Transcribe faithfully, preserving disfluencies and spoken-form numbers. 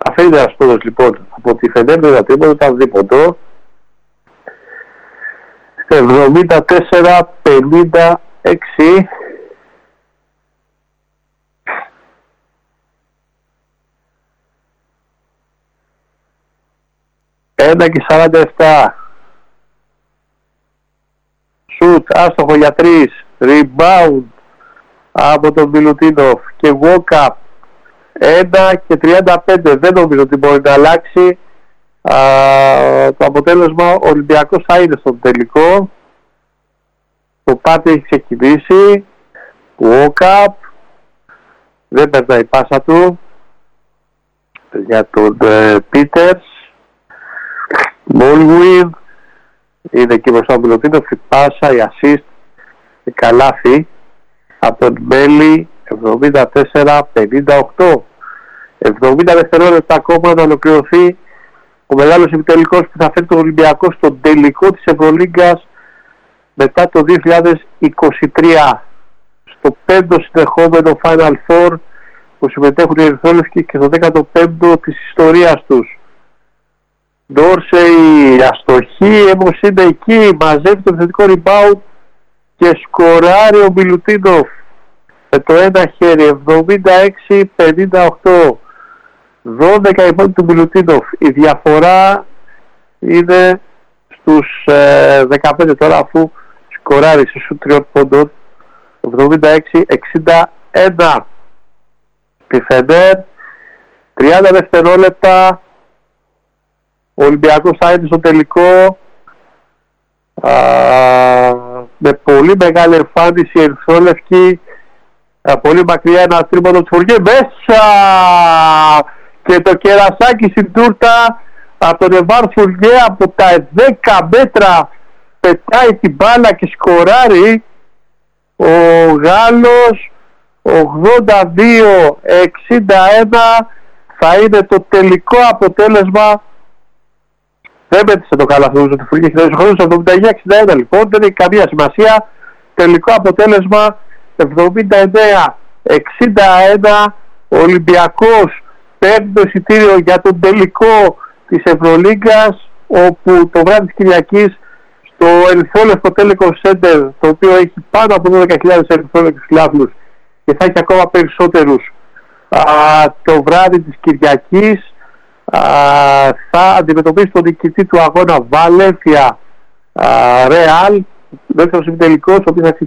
αφήνει ένας πόντος λοιπόν από τη Φενέρ το τρίποντο, ήταν δίποντο. εβδομήντα τέσσερα πενήντα έξι. ένα και σαράντα επτά. Σουτ, άστοχο για τρεις. Rebound από τον Μιλουτίνοφ και walk-up. ένα και τριάντα πέντε. Δεν νομίζω ότι μπορεί να αλλάξει α, το αποτέλεσμα. Ο Ολυμπιακός θα είναι στον τελικό. Το πάρτι έχει ξεκινήσει. Walk-up. Δεν περνάει η πάσα του για τον Πίτερς. Baldwin είναι εκεί μπροστά ο Μιλουτίνοφ, η πάσα, η assist, η καλάθι από τον Μέλι. Εβδομήντα τέσσερα πενήντα οκτώ. εβδομήντα δευτερόλεπτα ακόμα να ολοκληρωθεί ο μεγάλος επιτελικός που θα φέρει τον Ολυμπιακό στον τελικό της Ευρωλίγκας μετά το δύο χιλιάδες είκοσι τρία, στο πέμπτο συνεχόμενο Final Four που συμμετέχουν οι Ερυθρόλευκοι και στο δέκατο πέμπτο της ιστορίας τους. Ντόρσεϊ αστοχή, όμως είναι εκεί, μαζεύει το επιθετικό rebound και σκοράρει ο Μιλουτίνοφ με το ένα χέρι. Εβδομήντα έξι πενήντα οκτώ. δώδεκα η πόντη του Μιλουτίνοφ. Η διαφορά είναι στους ε, δεκαπέντε τώρα, αφού σκοράρει σε σου τριών πόντων. εβδομήντα έξι εξήντα ένα. Τη Φενέρ, τριάντα δευτερόλεπτα. Ο Ολυμπιακός θα είναι στο τελικό α, με πολύ μεγάλη εμφάνιση ερυθρόλευκη, πολύ μακριά, ένα τρίποντο του Φουργέ μέσα και το κερασάκι στην τούρτα από τον Εβάρ Φουργέ από τα δέκα μέτρα πετάει την μπάλα και σκοράρει ο Γάλλος. Ογδόντα δύο εξήντα ένα θα είναι το τελικό αποτέλεσμα. Δεν μέτρησε το καλά αυτό του Φουργέ, εβδομήντα εννιά εξήντα ένα λοιπόν, δεν έχει καμία σημασία. Τελικό αποτέλεσμα εβδομήντα εννιά εξήντα ένα. Ο Ολυμπιακός παίρνει το εισιτήριο για τον τελικό της Ευρωλίγκας, όπου το βράδυ της Κυριακής στο ερυθρόλευκο Telecom Center, το οποίο έχει πάνω από δώδεκα χιλιάδες ερυθρόλευκους φιλάθλους και θα έχει ακόμα περισσότερους α, το βράδυ της Κυριακής, α, θα αντιμετωπίσει τον νικητή του αγώνα Βαλένθια Ρεάλ, δεύτερος ημιτελικός, ο οποίος θα